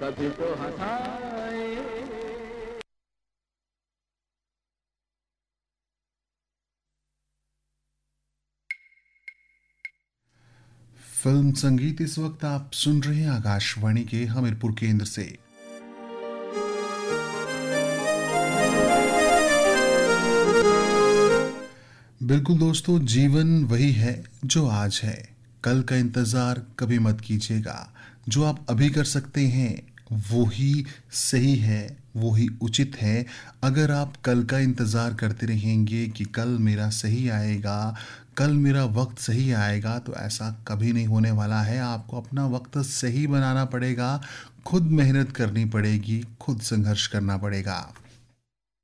कभी तो हंसाए। फिल्म संगीत इस वक्त आप सुन रहे हैं आकाशवाणी के हमीरपुर केंद्र से। बिल्कुल दोस्तों, जीवन वही है जो आज है। कल का इंतज़ार कभी मत कीजिएगा। जो आप अभी कर सकते हैं वो ही सही है, वो ही उचित है। अगर आप कल का इंतज़ार करते रहेंगे कि कल मेरा सही आएगा, कल मेरा वक्त सही आएगा, तो ऐसा कभी नहीं होने वाला है। आपको अपना वक्त सही बनाना पड़ेगा, खुद मेहनत करनी पड़ेगी, खुद संघर्ष करना पड़ेगा।